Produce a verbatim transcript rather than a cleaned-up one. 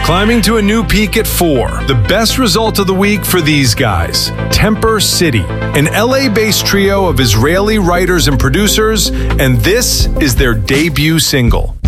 climbing to a new peak at four. The best result of the week for these guys, Temper City, an L A-based trio of Israeli writers and producers, and this is their debut single.